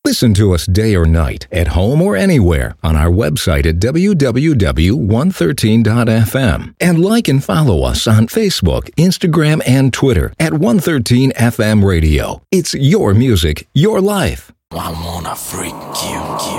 Listen to us day or night, at home or anywhere, on our website at www.113.fm. And like and follow us on Facebook, Instagram, and Twitter at 113FM Radio. It's your music, your life. I wanna freak you.